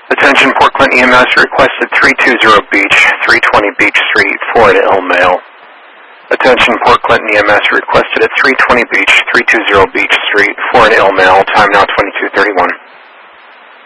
Attention Port Clinton EMS requested 320 Beach, 320 Beach Street, for an ill male. Attention Port Clinton EMS requested at 320 Beach, 320 Beach Street, for an ill male, time now 22:31.